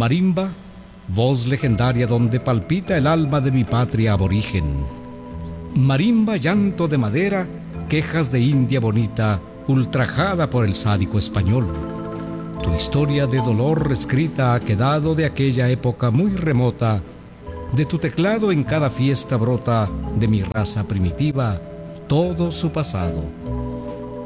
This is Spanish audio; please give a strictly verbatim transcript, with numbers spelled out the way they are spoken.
Marimba, voz legendaria donde palpita el alma de mi patria aborigen. Marimba, llanto de madera, quejas de India bonita, ultrajada por el sádico español. Tu historia de dolor escrita ha quedado de aquella época muy remota. De tu teclado en cada fiesta brota, de mi raza primitiva, todo su pasado.